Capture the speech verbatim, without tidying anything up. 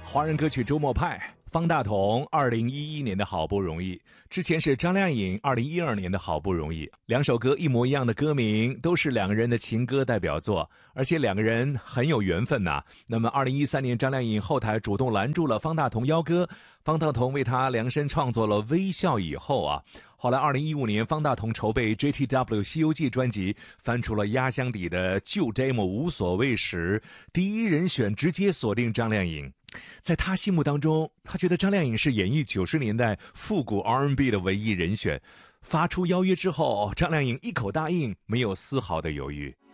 华人歌曲周末派，方大同二零一一年的好不容易，之前是张靓颖二零一二年的好不容易，两首歌一模一样的歌名，都是两个人的情歌代表作，而且两个人很有缘分呐、啊。那么二零一三年张靓颖后台主动拦住了方大同邀歌，方大同为她量身创作了《微笑以后》啊。后来二零一五年方大同筹备 J T W 西游记专辑，翻出了压箱底的旧 demo 无所谓时，第一人选直接锁定张靓颖。在他心目当中，他觉得张靓颖是演绎九十年代复古 R and B 的唯一人选。发出邀约之后，张靓颖一口答应，没有丝毫的犹豫。